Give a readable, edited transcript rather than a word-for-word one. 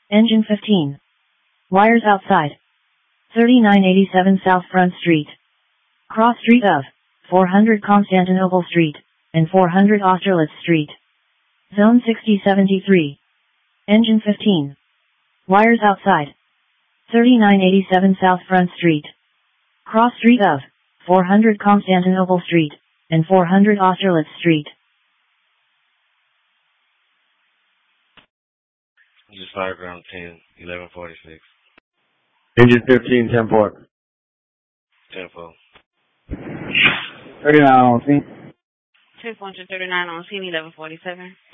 Engine 15. Wires outside. 3987 South Front Street. Cross street of 400 Constantinople Street and 400 Austerlitz Street. Zone 6073. Engine 15. Wires outside. 3987 South Front Street. Cross street of 400 Constantinople Street and 400 Austerlitz Street. Just fire ground 10, 1146. Engine 15, 10-4. 10-4. 39 on scene. 10-4, 39 on scene, 1147.